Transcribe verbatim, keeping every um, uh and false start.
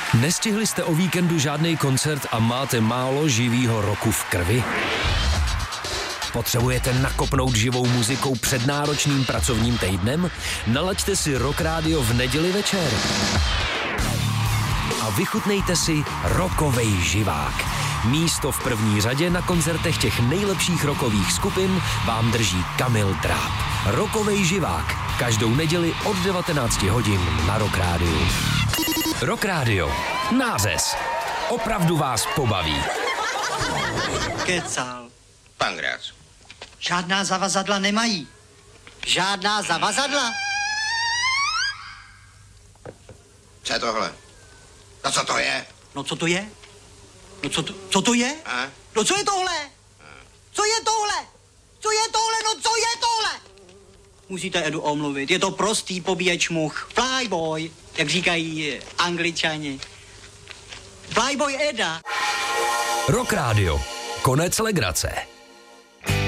Nestihli jste o víkendu žádný koncert a máte málo živýho roku v krvi? Potřebujete nakopnout živou muzikou před náročným pracovním týdnem? Nalaďte si Rock Radio v neděli večer. A vychutnejte si rockovej živák. Místo v první řadě na koncertech těch nejlepších rockových skupin vám drží Kamil Dráb. Rockovej živák. Každou neděli od devatenáct hodin na Rock Radio. Rock Radio. Nářez. Opravdu vás pobaví. Kecal. Pangrác. Žádná zavazadla nemají. Žádná zavazadla? Co je tohle? No co to je? No co to je? No co to, co to je? A? No co je tohle? A? Co je tohle? Co je tohle? No co je tohle? Musíte Edu omluvit, je to prostý pobíječ much. Flyboy, jak říkají Angličani. Flyboy Eda. Rock Radio. Konec legrace.